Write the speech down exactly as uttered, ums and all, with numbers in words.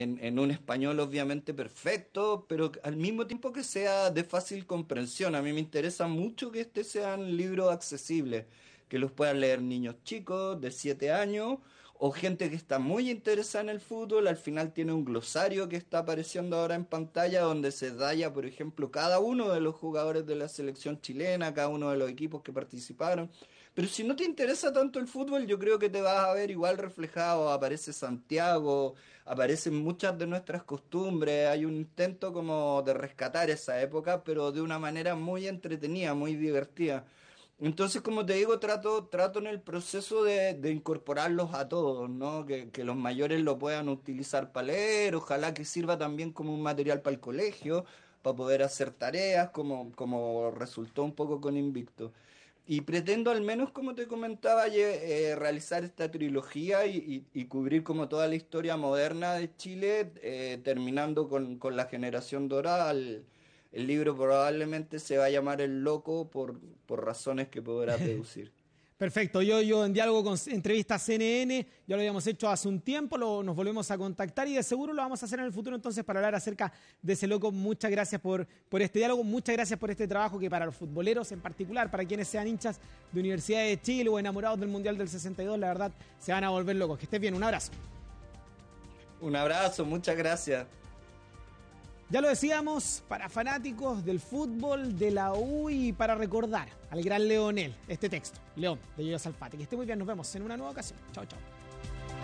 en, en un español obviamente perfecto, pero al mismo tiempo que sea de fácil comprensión. A mí me interesa mucho que este sean libros accesibles, que los puedan leer niños chicos de siete años o gente que está muy interesada en el fútbol. Al final tiene un glosario que está apareciendo ahora en pantalla donde se detalla, por ejemplo, cada uno de los jugadores de la selección chilena, cada uno de los equipos que participaron. Pero si no te interesa tanto el fútbol, yo creo que te vas a ver igual reflejado. Aparece Santiago, aparecen muchas de nuestras costumbres. Hay un intento como de rescatar esa época, pero de una manera muy entretenida, muy divertida. Entonces, como te digo, trato, trato en el proceso de, de incorporarlos a todos, ¿no? Que, que los mayores lo puedan utilizar para leer, ojalá que sirva también como un material para el colegio, para poder hacer tareas, como, como resultó un poco con Invicto. Y pretendo al menos, como te comentaba, lle- eh, realizar esta trilogía y, y- y cubrir como toda la historia moderna de Chile, eh, terminando con, con la generación dorada. El, el libro probablemente se va a llamar El Loco por, por razones que podrás deducir. Perfecto, yo, yo en diálogo con entrevista C N N, ya lo habíamos hecho hace un tiempo, lo- nos volvemos a contactar y de seguro lo vamos a hacer en el futuro entonces para hablar acerca de ese loco. Muchas gracias por, por este diálogo, muchas gracias por este trabajo que para los futboleros en particular, para quienes sean hinchas de Universidad de Chile o enamorados del Mundial del sesenta y dos, la verdad se van a volver locos. Que estés bien, un abrazo. Un abrazo, muchas gracias. Ya lo decíamos, para fanáticos del fútbol, de la U y para recordar al gran Leonel, este texto, León, de Yoyo Salfate. Que esté muy bien, nos vemos en una nueva ocasión. Chao, chao.